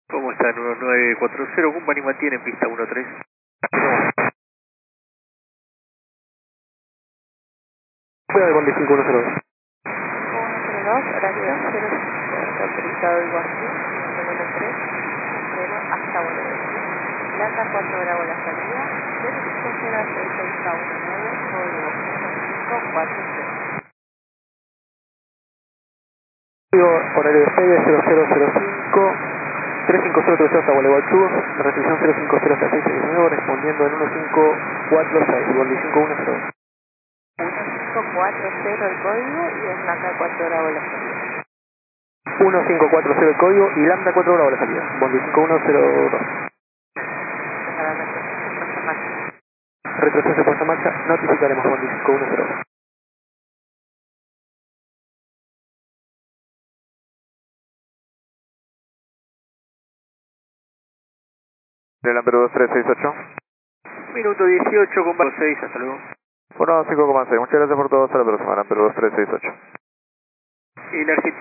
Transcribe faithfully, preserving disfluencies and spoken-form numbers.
¿Cómo están? uno nueve cuatro cero, Company mantiene en pista uno tres. Cuidado con cinco uno cero dos. uno cero dos, horario cero cinco, autorizado Iguazú, número tres, cero hasta Bolivia. Landa cuatro Bravo la salida, cero cinco cero seis seis uno nueve, código uno cinco cuatro cero. Horario de despegue cero cero cero cinco, tres cinco cero tres cero hasta Gualeguay Sur, restricción cero cinco cero hasta seis seis nueve, respondiendo en uno cinco cuatro seis, Bondi cinco uno cero dos. uno cinco cuatro cero el código y es Landa cuatro Bravo la salida. uno cinco cuatro cero el código y Lambda cuatro Bravo la salida, Bondi cinco uno cero dos. Para la restricción puesta en marcha. Retroceso puesta en marcha, notificaremos Bondi cinco uno cero dos. Del Amber dos tres seis ocho. Minuto dieciocho, con seis, hasta luego. uno cinco coma seis, muchas gracias por todo, hasta la próxima, Amber dos tres seis ocho. Y la Argentina.